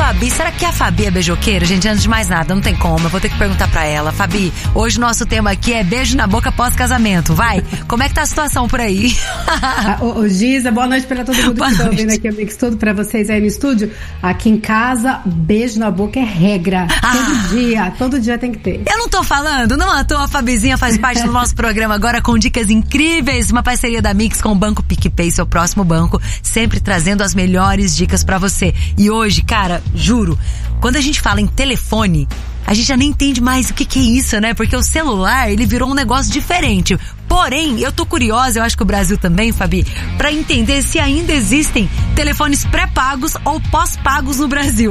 Fabi, será que a Fabi é beijoqueira? Gente, antes de mais nada, não tem como, eu vou ter que perguntar pra ela. Fabi, hoje o nosso tema aqui é beijo na boca pós-casamento, vai? Como é que tá a situação por aí? Ô Giza, boa noite pra todo mundo que tá ouvindo aqui, Mix Tudo, pra vocês aí no estúdio. Aqui em casa, beijo na boca é regra. Todo dia tem que ter. Eu não tô falando, não à toa a Fabizinha faz parte do nosso programa agora com dicas incríveis, uma parceria da Mix com o Banco PicPay, seu próximo banco, sempre trazendo as melhores dicas pra você. E hoje, cara, juro, quando a gente fala em telefone, a gente já nem entende mais o que é isso, né? Porque o celular, ele virou um negócio diferente. Porém, eu tô curiosa, eu acho que o Brasil também, Fabi, pra entender se ainda existem telefones pré-pagos ou pós-pagos no Brasil.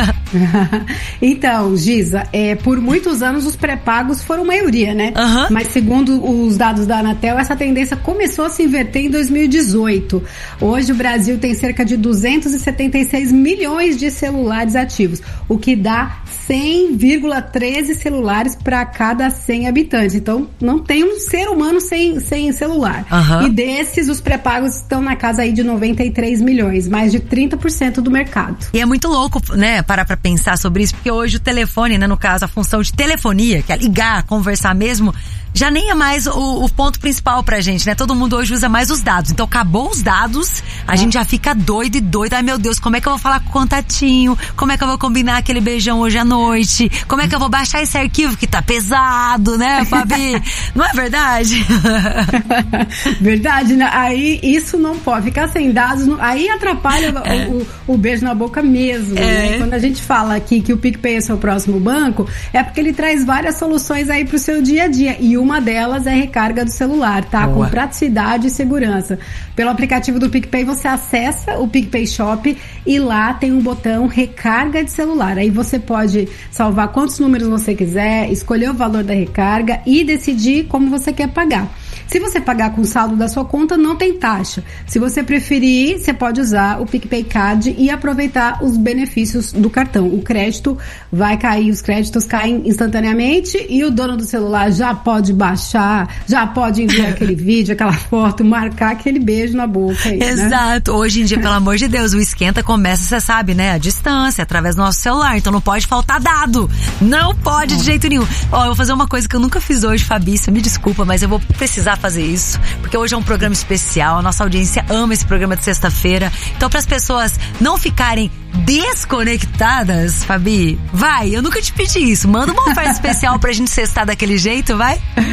Então, Giza, por muitos anos os pré-pagos foram maioria, né? Mas segundo os dados da Anatel, essa tendência começou a se inverter em 2018. Hoje o Brasil tem cerca de 276 milhões de celulares ativos, o que dá 100,13 celulares para cada 100 habitantes. Então, não tem um ser humano sem celular. E desses, os pré-pagos estão na casa aí de 93 milhões, mais de 30% do mercado. E é muito louco, né, parar pra pensar sobre isso, porque hoje o telefone, né, no caso, a função de telefonia, que é ligar, conversar mesmo, já nem é mais o ponto principal pra gente, né? Todo mundo hoje usa mais os dados. Então, acabou os dados, a gente já fica doido e doida. Ai, meu Deus, como é que eu vou falar com o contatinho? Como é que eu vou combinar aquele beijão hoje à noite? Como é que eu vou baixar esse arquivo que tá pesado, né, Fabi? Não é verdade? Verdade, né? Aí, isso não pode. Ficar sem dados, aí atrapalha o beijo na boca mesmo, né? Quando a gente fala aqui que o PicPay é seu próximo banco, é porque ele traz várias soluções aí pro seu dia a dia. E uma delas é a recarga do celular, tá? Boa. Com praticidade e segurança. Pelo aplicativo do PicPay, você acessa o PicPay Shop e lá tem um botão recarga de celular. Aí você pode salvar quantos números você quiser, escolher o valor da recarga e decidir como você quer pagar. Se você pagar com o saldo da sua conta, não tem taxa. Se você preferir, você pode usar o PicPay Card e aproveitar os benefícios do cartão. O crédito vai cair, os créditos caem instantaneamente e o dono do celular já pode baixar, já pode enviar aquele vídeo, aquela foto, marcar aquele beijo na boca aí, Exato. Né? Hoje em dia, pelo amor de Deus, o esquenta começa, você sabe, né? A distância, através do nosso celular. Então não pode faltar dado. Não pode de jeito nenhum. Ó, eu vou fazer uma coisa que eu nunca fiz hoje, Fabi, me desculpa, mas eu vou precisar fazer isso, porque hoje é um programa especial, a nossa audiência ama esse programa de sexta-feira, então para as pessoas não ficarem desconectadas, Fabi, vai, eu nunca te pedi isso, manda uma oferta especial pra gente sextar daquele jeito, vai?